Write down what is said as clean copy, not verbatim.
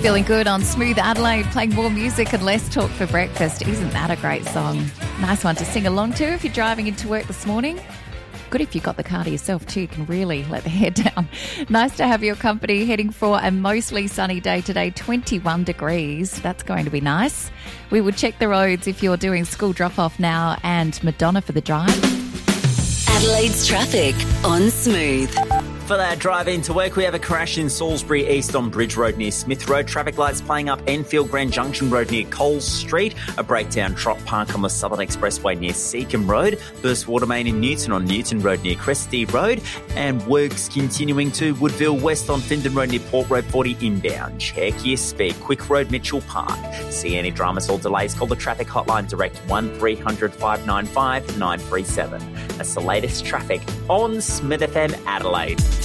Feeling good on Smooth Adelaide, playing more music and less talk for breakfast. Isn't that a great song? Nice one to sing along to if you're driving into work this morning. Good if you've got the car to yourself too, you can really let the hair down. Nice to have your company, heading for a mostly sunny day today, 21 degrees. That's going to be nice. We will check the roads if you're doing school drop-off now, and Madonna for the drive. Adelaide's traffic on Smooth. For that drive into work, we have a crash in Salisbury East on Bridge Road near Smith Road. Traffic lights playing up Enfield Grand Junction Road near Coles Street. A breakdown Trot Park on the Southern Expressway near Seacombe Road. Burst water main in Newton on Newton Road near Cresty Road. And works continuing to Woodville West on Findon Road near Port Road 40 inbound. Check your speed. Quick Road Mitchell Park. See any dramas or delays, call the traffic hotline direct 1300 595 937. That's the latest traffic on Smith FM Adelaide.